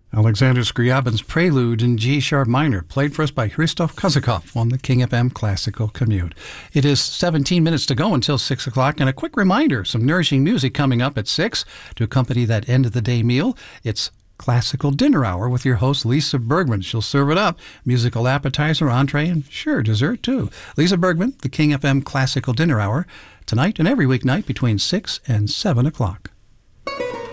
Alexander Scriabin's Prelude in G sharp minor, played for us by Christoph Kozakov on the King FM Classical Commute. It is 17 minutes to go until 6 o'clock, and a quick reminder, some nourishing music coming up at 6 to accompany that end-of-the-day meal. It's Classical Dinner Hour with your host, Lisa Bergman. She'll serve it up. Musical appetizer, entree, and sure, dessert, too. Lisa Bergman, the King FM Classical Dinner Hour, tonight and every weeknight between 6 and 7 o'clock.